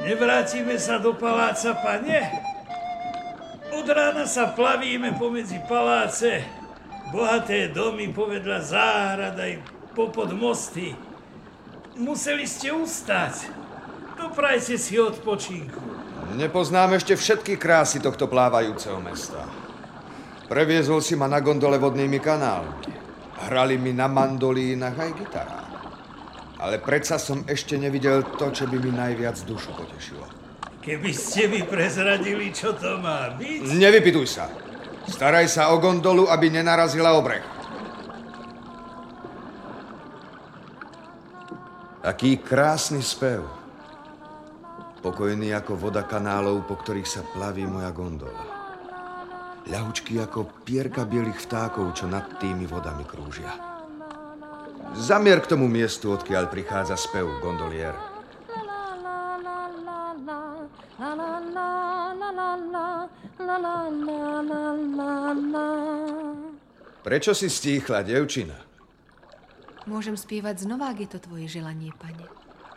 Nevrátime sa do paláca, pane? Od rána sa plavíme pomedzi paláce, bohaté domy povedľa záhrad aj popod mosty. Museli ste ustať. Doprajte si odpočinku. Nepoznám ešte všetky krásy tohto plávajúceho mesta. Previezol si ma na gondole vodnými kanálmi. Hrali mi na mandolínach aj gitarách. Ale predsa som ešte nevidel to, čo by mi najviac dušu potešilo. Keby ste mi prezradili, čo to má byť? Nevypytuj sa. Staraj sa o gondolu, aby nenarazila o breh. Aký krásny spev. Pokojný ako voda kanálov, po ktorých sa plaví moja gondola. Ľahučký ako pierka bielých vtákov, čo nad tými vodami krúžia. Zamier k tomu miestu, odkiaľ prichádza spev, gondolier. Prečo si stíchla, devčina? Môžem spievať znova, ak je to tvoje želanie, pane.